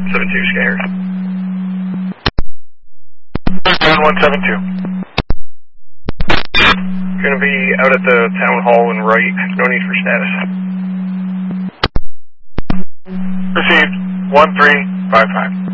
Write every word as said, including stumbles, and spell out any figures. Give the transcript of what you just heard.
seven two, scared. seven one seven two. Gonna be out at the town hall and right. No need for status. Received. one three five five.